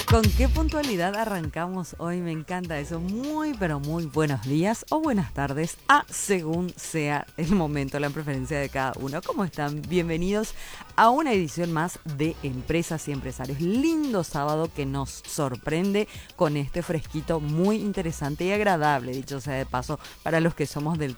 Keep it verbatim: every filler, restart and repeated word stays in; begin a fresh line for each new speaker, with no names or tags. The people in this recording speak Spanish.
¿Con qué puntualidad arrancamos hoy? Me encanta eso. Muy, pero muy buenos días o buenas tardes, a según sea el momento, la preferencia de cada uno. ¿Cómo están? Bienvenidos a una edición más de Empresas y Empresarios. Lindo sábado que nos sorprende con este fresquito muy interesante y agradable, dicho sea de paso, para los que somos del